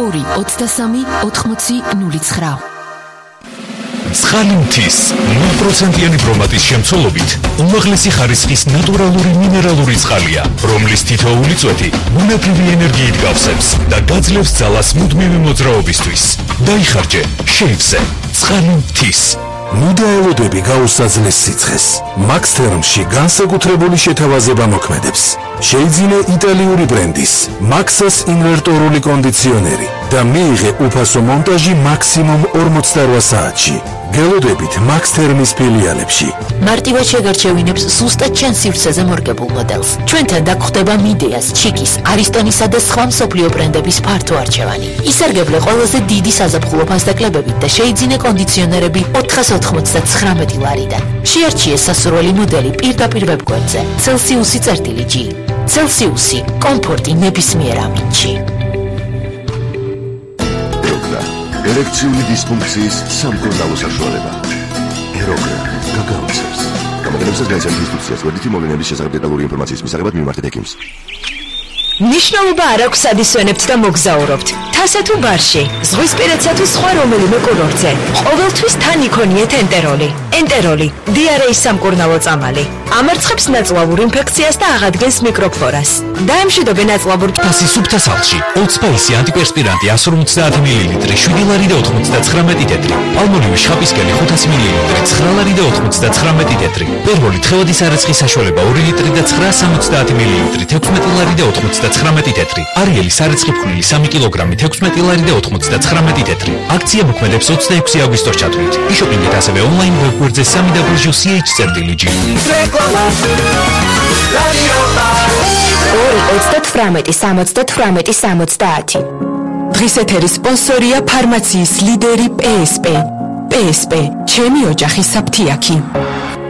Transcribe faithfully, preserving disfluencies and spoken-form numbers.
ორი ოცდასამი ოთხმოცი ნული ცხრა. ცხალი მთის ნულ პროცენტიანი ბრომატის შემცველობით უმაღლესი ხარისხის ნატურალური მინერალური წყალია, რომლის თითოეული წვეთი ბუნებრივი ენერგიით გავსებს და გაძლევს ძალას მუდმივი მოძრაობისთვის. დაიხარჯე შეივსე ცხალი მთის. ნუდა ელოდები გაუსაძლეს სიცხეს. მაქსთერმში განსაკუთრებული შეთავაზება მოქმედებს. შეიძინე იტალიური ბრენდის მაქსას ინვერტორული კონდიციონერი და მიიღე უფასო მონტაჟი მაქსიმუმ ორმოცდარვა საათში. გელოდებით მაქსთერმის ფილიალებში. მარტივად შეგარჩევინებს ზუსტად ჩვენ სივრცეზე მორგებულ მოდელს. ჩვენთან დაგხვდება მიდეას, ჩიკის, არისტონისა და სხვა მსოფლიო ბრენდების ფართო არჩევანი. ისარგებლე ყველაზე დიდი საზაფხულო ფასდაკლებებით და შეიძინე კონდიციონერები ოთხას ოთხმოცდათხრამეტი ლარიდან. შეარჩიე სასურველი მოდელი პირდაპირ ვებგვერდზე Celsius წერტილი G. Celsius კომფორტი ნებისმიერ ამინდში. ერექციული დისფუნქციის სამკურნალო საშუალება. ეროგრა გაგაოცებს. გამოგონებსაც განსაზღვრის ინსტრუქციას ვერდითი მოვლენების შესახებ დეტალური ინფორმაციის მისაღებად მიმართეთ ექიმს. ნიშნულობა არ აქვს ადისვენებთ და მოგზაურობთ. თასა თუ ბარში, ზღვისპირეთსა თუ სხვა რომელიმე კურორტზე. ყოველთვის თან იქონიეთ ენტეროლი. ენტეროლი, დიარეის სამკურნალო წამალი. ამარცხებს ნაწლავურ ინფექციას და აღადგენს მიკროფლორას. დაემშვიდობე ნაწლავურ თასი სუფთა სალში. Old Spice ანტიპერსპირანტი εκατს ორმოცდაათი მილილიტრი, შვიდი ლარი და ოთხმოცდათხრამეტი თეთრი. პალმოლივი შხაპისკელი ხუთასი მილილიტრი, ცხრა ლარი და ოთხმოცდათხრამეტი თეთრი. პერვოლი თხევადის არაცხის საშუალება ორი ლიტრი და ცხრა სამოცდაათი მილილიტრი, თექვსმეტი ლარი და ოთხმოცდათხრამეტი თეთრი. არიელი სარეცხი ფხვნილი სამი კილოგრამი, თექვსმეტი ლარი და ოთხმოცდათხრამეტი თეთრი. აქცია მოქმედებს ოცდაექვსი აგვისტოს ჩათვლით. იშოპინგით ასევე ონლაინ ვებგვერდზე სამი დაბლიუ სი ეიჩ წერტილი ჯი. ორი ოცდათვრამეტი სამოცდათვრამეტი სამოცდაათი. დღის ეთერის სპონსორია ფარმაციის ლიდერი პე ეს პე. პე ეს პე, ჩემი ოჯახის საფთიაქი.